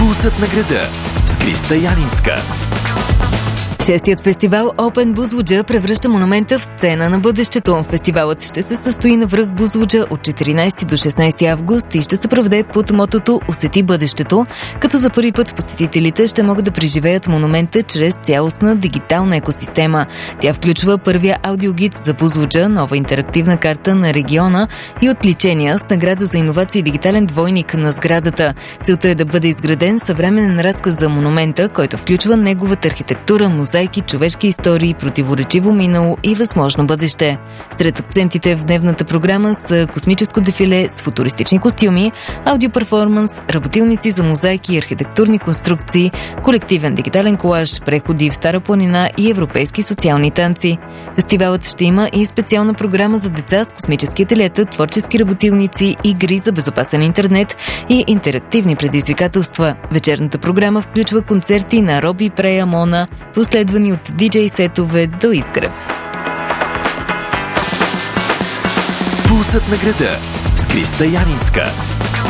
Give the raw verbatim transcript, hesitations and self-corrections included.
Пулсът на града с Криста Янинска. Шестият фестивал Open Бузлуджа превръща монумента в сцена на бъдещето. Фестивалът ще се състои на връх Бузлуджа от четиринайсети до шестнайсети август и ще се проведе под мотото "Усети бъдещето", като за първи път посетителите ще могат да преживеят монумента чрез цялостна дигитална екосистема. Тя включва първия аудиогид за Бузлуджа, нова интерактивна карта на региона и отличения с награда за иновации и дигитален двойник на сградата. Целта е да бъде изграден съвременен разказ за монумента, който включва неговата архитектура, мозайки, човешки истории, противоречиво минало и възможно бъдеще. Сред акцентите в дневната програма са космическо дефиле с футуристични костюми, аудиоперформанс, работилници за мозайки и архитектурни конструкции, колективен дигитален колаж, преходи в Стара планина и европейски социални танци. Фестивалът ще има и специална програма за деца с космически ателиета, творчески работилници, игри за безопасен интернет и интерактивни предизвикателства. Вечерната програма включва концерти на Роби Прея Мона, последвани от диджей сетове до Изгрев. Пулсът на града с Криста Янинска.